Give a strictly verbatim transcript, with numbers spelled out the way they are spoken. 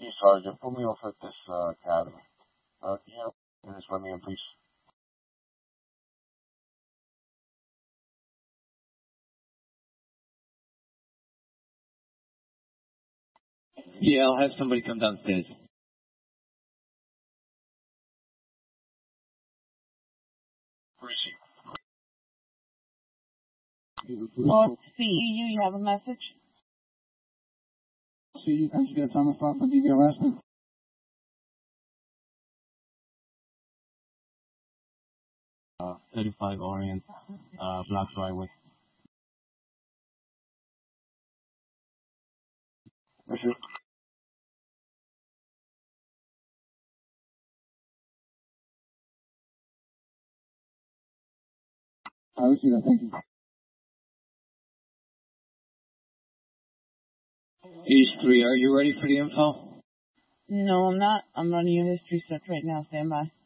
Hey, Sergeant, pull me off at this uh, academy. Uh, yeah, can you just let me in, please? Yeah, I'll have somebody come downstairs. Where is he? Well, C E U, you have a message? C E U, I just got Thomas Pop for D V arrested. Uh, thirty-five Orient, uh, Black Driveway. This is I received that, thank you. East three, are you ready for the info? No, I'm not. I'm running your history search right now. Stand by.